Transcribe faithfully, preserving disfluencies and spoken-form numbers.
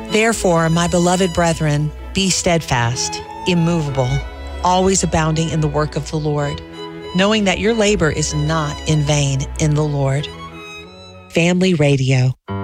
Therefore, my beloved brethren, be steadfast, immovable, always abounding in the work of the Lord, knowing that your labor is not in vain in the Lord. Family Radio.